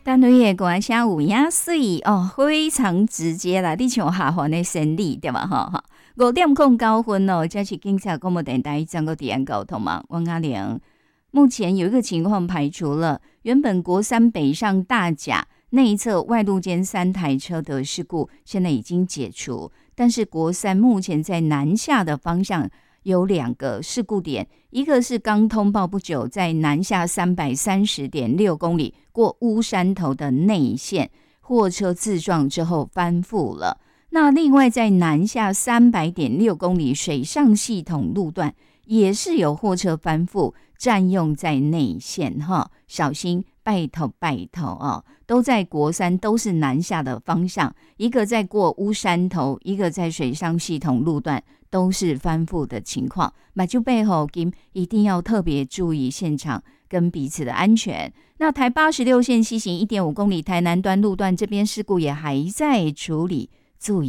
单位的歌声有影水哦，非常直接啦！你像下凡的生理对吧？哈5:09哦，这是警察广播电台张国点交通嘛？王阿玲，目前有一个情况排除了，原本国三北上大甲内侧外路间3台车的事故，现在已经解除，但是国三目前在南下的方向有2个事故点，一个是刚通报不久，在南下330.6公里过乌山头的内线，货车自撞之后翻覆了。那另外在南下300.6公里水上系统路段，也是有货车翻覆，占用在内线哈，小心拜托哦，都在国三，都是南下的方向，一个在过乌山头，一个在水上系统路段，都是翻覆的情况。马就背后一定要特别注意现场跟彼此的安全。那台86线西行1.5公里台南端路段这边事故也还在处理，注意。